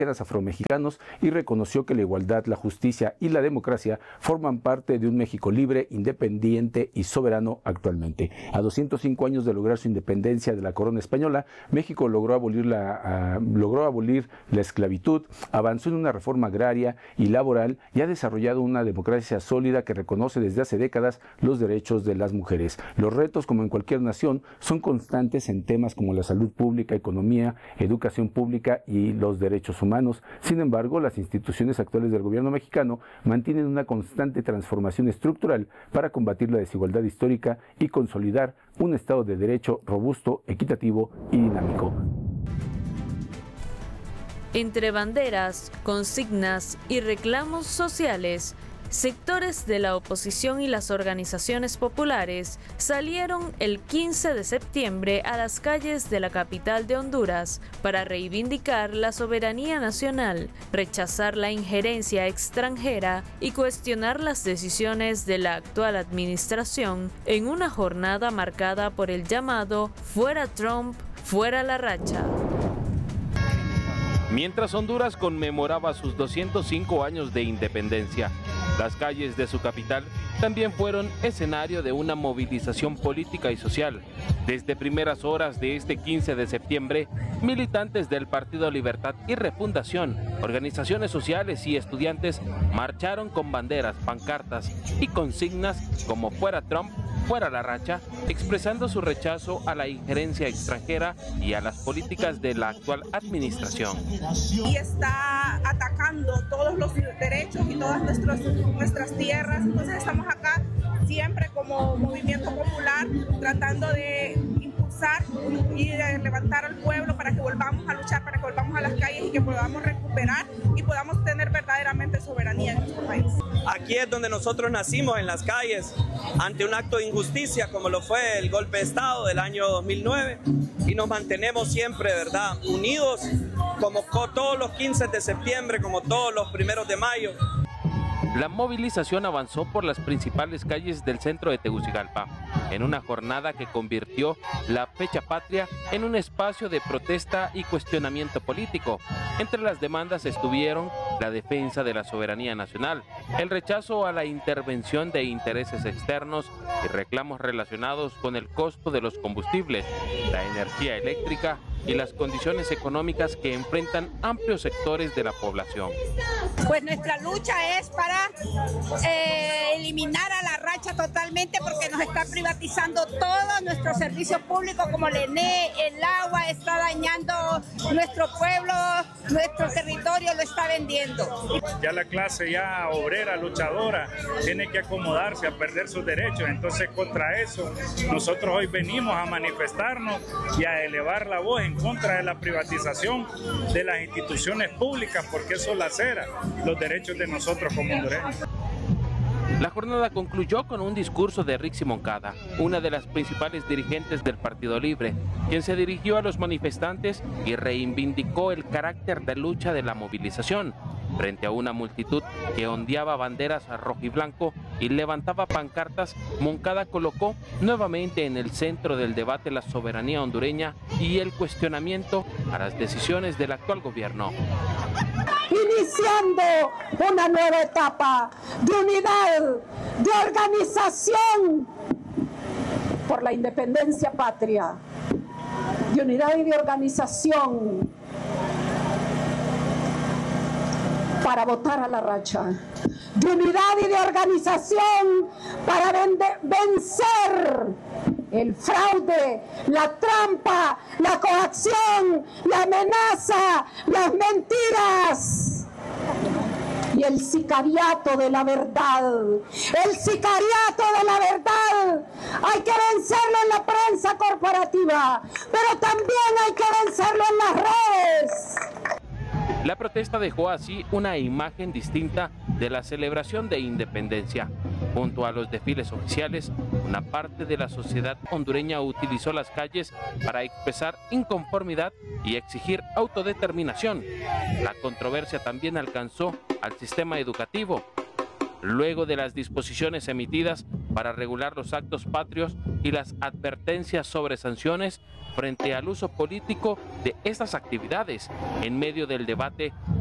afromexicanos y reconoció que la igualdad, la justicia y la democracia forman parte de un México libre, independiente y soberano actualmente. A 205 años de lograr su independencia de la corona española, México logró abolir la esclavitud, avanzó en una reforma agraria y laboral y ha desarrollado una democracia sólida que reconoce desde hace décadas los derechos de las mujeres. Los retos, como en cualquier nación, son constantes en temas como la salud pública, economía, educación pública y los derechos humanos. Sin embargo, las instituciones actuales del gobierno mexicano mantienen una constante transformación estructural para combatir la desigualdad histórica y consolidar un Estado de Derecho robusto, equitativo y dinámico. Entre banderas, consignas y reclamos sociales, sectores de la oposición y las organizaciones populares salieron el 15 de septiembre a las calles de la capital de Honduras para reivindicar la soberanía nacional, rechazar la injerencia extranjera y cuestionar las decisiones de la actual administración en una jornada marcada por el llamado "Fuera Trump, fuera la racha". Mientras Honduras conmemoraba sus 205 años de independencia, las calles de su capital también fueron escenario de una movilización política y social. Desde primeras horas de este 15 de septiembre, militantes del Partido Libertad y Refundación, organizaciones sociales y estudiantes marcharon con banderas, pancartas y consignas como "Fuera Trump, fuera la racha", expresando su rechazo a la injerencia extranjera y a las políticas de la actual administración. Y está atacando todos los derechos y todas nuestras tierras. Entonces estamos acá siempre como movimiento popular tratando de impulsar y de levantar al pueblo para que volvamos a luchar, para que volvamos a las calles y que podamos recuperar y podamos tener verdaderamente soberanía en nuestro país. Aquí es donde nosotros nacimos, en las calles, ante un acto de injusticia como lo fue el golpe de Estado del año 2009, y nos mantenemos siempre, ¿verdad?, unidos como todos los 15 de septiembre, como todos los 1 de mayo. La movilización avanzó por las principales calles del centro de Tegucigalpa, en una jornada que convirtió la fecha patria en un espacio de protesta y cuestionamiento político. Entre las demandas estuvieron la defensa de la soberanía nacional, el rechazo a la intervención de intereses externos y reclamos relacionados con el costo de los combustibles, la energía eléctrica y las condiciones económicas que enfrentan amplios sectores de la población. Pues nuestra lucha es para eliminar a la racha totalmente, porque nos está privatizando todos nuestros servicios públicos como el ENE, el agua, está dañando nuestro pueblo, nuestro territorio lo está vendiendo. Ya la clase obrera, luchadora, tiene que acomodarse a perder sus derechos. Entonces, contra eso, nosotros hoy venimos a manifestarnos y a elevar la voz en contra de la privatización de las instituciones públicas, porque eso lacera los derechos de nosotros como hondureños. La jornada concluyó con un discurso de Rixi Moncada, una de las principales dirigentes del Partido Libre, quien se dirigió a los manifestantes y reivindicó el carácter de lucha de la movilización. Frente a una multitud que ondeaba banderas rojo y blanco y levantaba pancartas, Moncada colocó nuevamente en el centro del debate la soberanía hondureña y el cuestionamiento a las decisiones del actual gobierno. Iniciando una nueva etapa de unidad, de organización por la independencia patria, de unidad y de organización para votar a la racha, de unidad y de organización para vencer el fraude, la trampa, la coacción, la amenaza, las mentiras y el sicariato de la verdad. El sicariato de la verdad hay que vencerlo en la prensa corporativa, pero también hay que vencerlo en las redes. La protesta dejó así una imagen distinta de la celebración de independencia. Junto a los desfiles oficiales, una parte de la sociedad hondureña utilizó las calles para expresar inconformidad y exigir autodeterminación. La controversia también alcanzó al sistema educativo. luego de las disposiciones emitidas para regular los actos patrios y las advertencias sobre sanciones frente al uso político de estas actividades en medio del debate